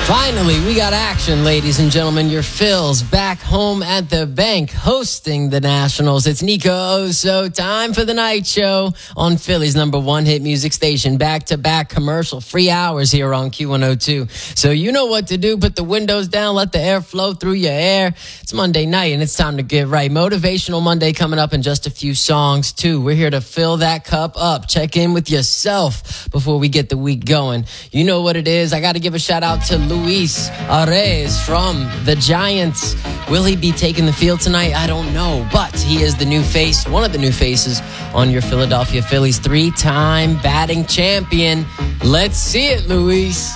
Finally, we got action, ladies and gentlemen. Your Phils back home at the bank hosting the Nationals. It's Nico Oso. Time for the night show on Philly's #1 hit music station. Back-to-back commercial-free hours here on Q102. So you know what to do. Put the windows down. Let the air flow through your hair. It's Monday night, and it's time to get right. Motivational Monday coming up in just a few songs, too. We're here to fill that cup up. Check in with yourself before we get the week going. You know what it is. I got to give a shout-out to Luis Arraez from the Giants. Will he be taking the field tonight? I don't know, but he is the new face, one of the new faces on your Philadelphia Phillies, 3-time batting champion. Let's see it, Luis.